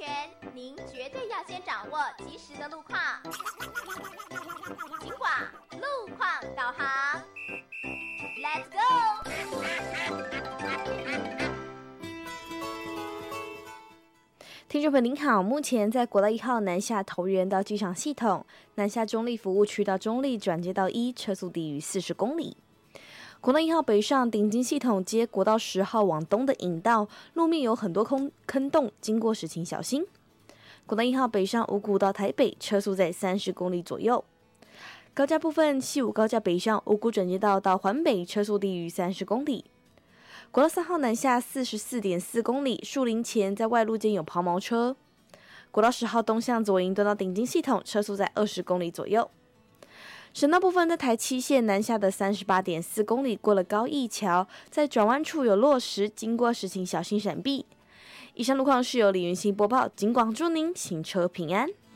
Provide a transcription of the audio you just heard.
全，您绝对要先掌握及时的路况。警广路况导航 ，Let's go！ 听众朋友您好，目前在国道1号南下桃园到机场系统，南下中立服务区到中立转接到1，车速低于40公里。国道1号北上顶金系统接国道10号往东的引道，路面有很多坑洞，经过时请小心。国道1号北上五股到台北，车速在30公里左右。高架部分，西武高架北上五股转接道到环北，车速低于30公里。国道3号南下44.4公里，树林前在外路间有抛锚车。国道10号东向左营端到顶金系统，车速在20公里左右。省道部分，在台七线南下的38.4公里，过了高义桥，在转弯处有落石，经过时请小心闪避。以上路况是由李云熙播报，警广祝您行车平安。